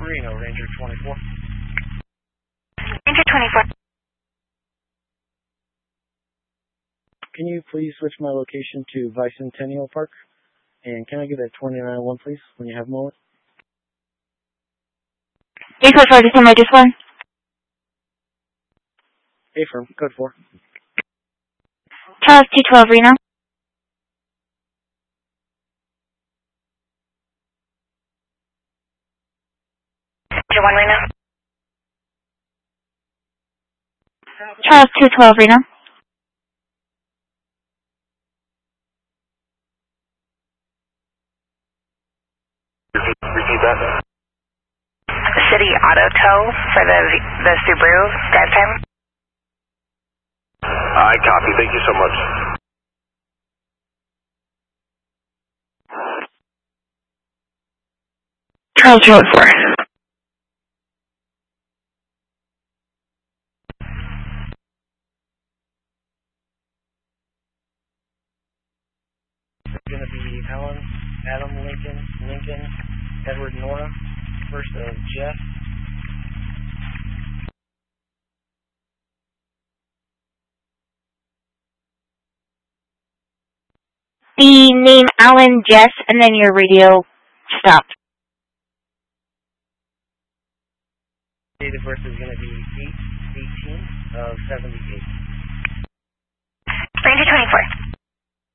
Reno, Ranger 24. Ranger 24. Can you please switch my location to Bicentennial Park? And can I get that 2901, please, when you have a moment? 844, just my just one. Affirm, code 4. Charles 212 Reno. Ranger 1 Reno. Charles 212 Reno. Repeat that. City Auto Tow for the Subaru drive time. I copy. Thank you so much. Charles Road 4. It's going to be Adam Lincoln, Edward Nora, first of Jeff. The name Alan Jess, and then your radio stopped. Date of birth is going to be 8/18 of 78. Ranger 24.